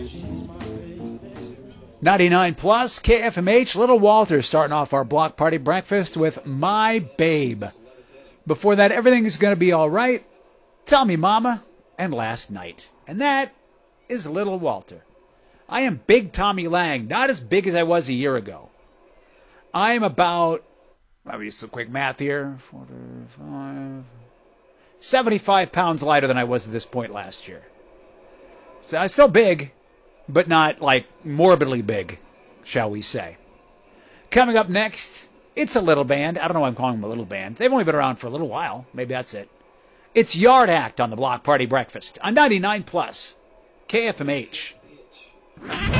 99 plus KFMH. Little Walter starting off our block party breakfast with My Babe. Before that, Everything Is Gonna Be Alright, Tell Me Mama, and Last Night. And that is Little Walter. I am Big Tommy Lang, not as big as I was a year ago. I am about, let me do some quick math here, 45, 75 pounds lighter than I was at this point last year. So I'm still big, but not like morbidly big, shall we say. Coming up next, it's a little band. I don't know why I'm calling them a little band. They've only been around for a little while. Maybe that's it. It's Yard Act on the Block Party Breakfast on 99 plus KFMH.